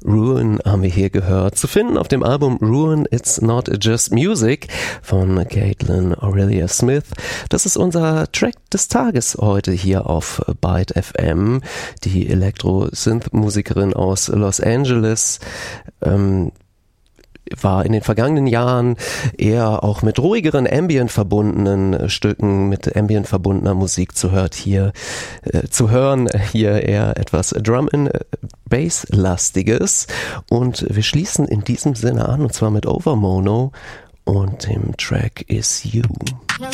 Ruin haben wir hier gehört. Zu finden auf dem Album Ruin It's Not Just Music von Caitlin Aurelia Smith. Das ist unser Track des Tages heute hier auf Byte FM. Die Elektro-Synth-Musikerin aus Los Angeles war in den vergangenen Jahren eher auch mit ruhigeren Ambient verbundenen Stücken, mit Ambient verbundener Musik zu hören. Hier eher etwas Drum and Bass lastiges. Und wir schließen in diesem Sinne an, und zwar mit Overmono und dem Track Is You. Now